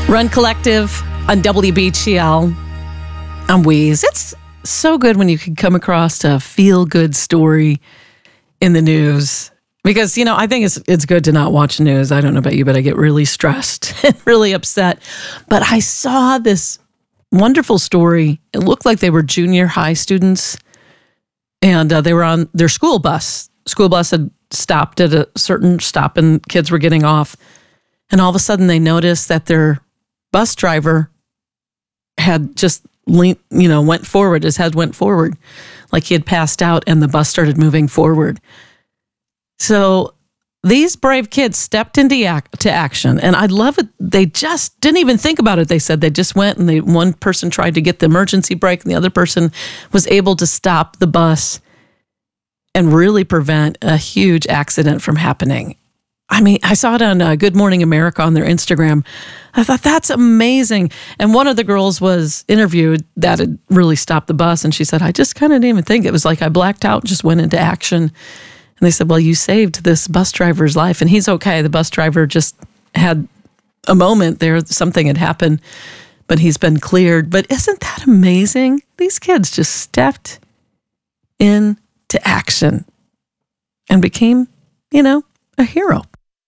Run Collective on WBGL. I'm Wheeze. It's so good when you can come across a feel-good story in the news. Because, I think it's good to not watch news. I don't know about you, but I get really stressed and really upset. But I saw this wonderful story. It looked like they were junior high students, and they were on their school bus. School bus had stopped at a certain stop, and kids were getting off. And all of a sudden, they noticed that their bus driver had just went forward. His head went forward, like he had passed out, and the bus started moving forward. So these brave kids stepped into action, and I love it. They just didn't even think about it. They said they just went, and one person tried to get the emergency brake, and the other person was able to stop the bus and really prevent a huge accident from happening. I mean, I saw it on Good Morning America on their Instagram. I thought, that's amazing. And one of the girls was interviewed that had really stopped the bus, and she said, I just kind of didn't even think. It was like I blacked out and just went into action. And they said, well, you saved this bus driver's life, and he's okay. The bus driver just had a moment there. Something had happened, but he's been cleared. But isn't that amazing? These kids just stepped into action and became, a hero.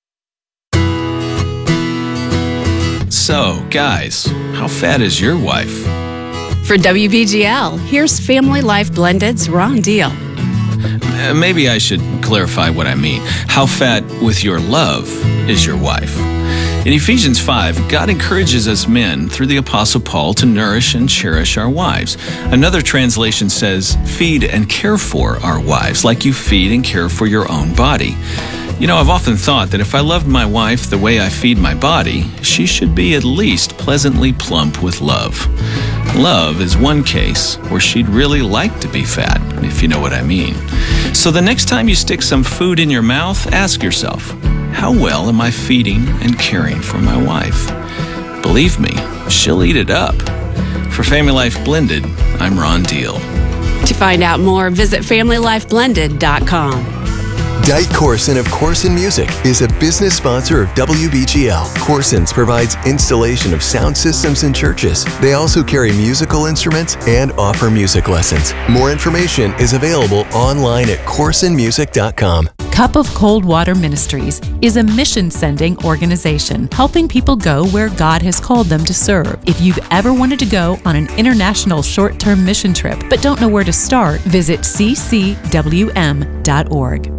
So, guys, how fat is your wife? For WBGL, here's Family Life Blended's Wrong Deal. Maybe I should clarify what I mean. How fat with your love is your wife? In Ephesians 5, God encourages us men through the Apostle Paul to nourish and cherish our wives. Another translation says, feed and care for our wives, like you feed and care for your own body. I've often thought that if I loved my wife the way I feed my body, she should be at least pleasantly plump with love. Love is one case where she'd really like to be fat, if you know what I mean. So the next time you stick some food in your mouth, ask yourself, how well am I feeding and caring for my wife? Believe me, she'll eat it up. For Family Life Blended, I'm Ron Deal. To find out more, visit FamilyLifeBlended.com. Dike Corson of Corson Music is a business sponsor of WBGL. Corson's provides installation of sound systems in churches. They also carry musical instruments and offer music lessons. More information is available online at corsonmusic.com. Cup of Cold Water Ministries is a mission-sending organization helping people go where God has called them to serve. If you've ever wanted to go on an international short-term mission trip but don't know where to start, visit ccwm.org.